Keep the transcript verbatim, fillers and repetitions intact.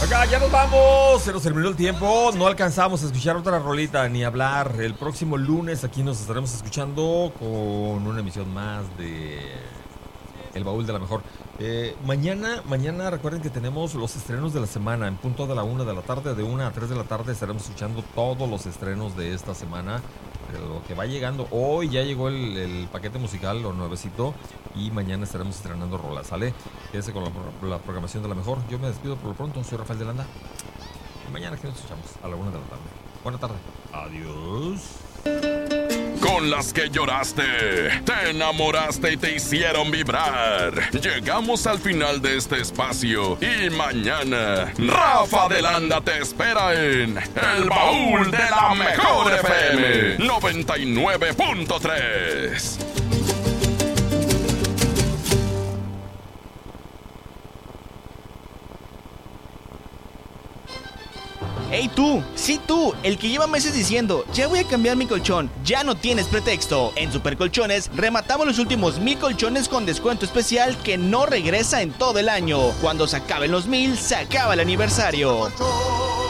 Acá ya nos vamos, se nos terminó el tiempo, no alcanzamos a escuchar otra rolita ni hablar. El próximo lunes aquí nos estaremos escuchando con una emisión más de El Baúl de la Mejor. Eh, mañana, mañana recuerden que tenemos los estrenos de la semana en punto de la una de la tarde, de una a tres de la tarde estaremos escuchando todos los estrenos de esta semana. Lo que va llegando, hoy ya llegó el, el paquete musical, lo nuevecito, y mañana estaremos estrenando rolas, ¿sale? Quédese con la, la programación de la mejor. Yo me despido por lo pronto, soy Rafael de Landa. Y mañana que nos escuchamos a la una de la tarde. Buena tarde. Adiós. Con las que lloraste, te enamoraste y te hicieron vibrar. Llegamos al final de este espacio y mañana Rafa de Landa te espera en El Baúl de la Mejor F M noventa y nueve punto tres. ¡Ey tú! Sí tú, el que lleva meses diciendo, ya voy a cambiar mi colchón, ya no tienes pretexto. En Super Colchones rematamos los últimos mil colchones con descuento especial que no regresa en todo el año. Cuando se acaben los mil, se acaba el aniversario.